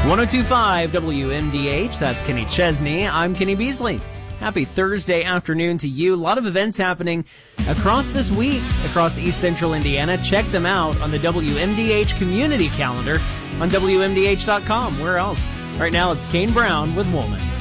1025 WMDH, that's Kenny Chesney. I'm Kenny Beasley. Happy Thursday afternoon to you. A lot of events happening across this week, across East Central Indiana. Check them out on the WMDH community calendar on WMDH.com. Where else? Right now, it's Kane Brown with Woolman.